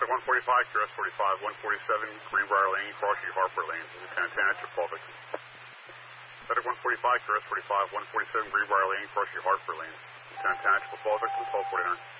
Medic 145, QRS 45, 147, Greenbrier Lane, Crossy Harper Lane, Lieutenant Township, call victim. Medic 145, QRS 45, 147, Greenbrier Lane, Crossy Harper Lane, Lieutenant Township, call victim, 1249.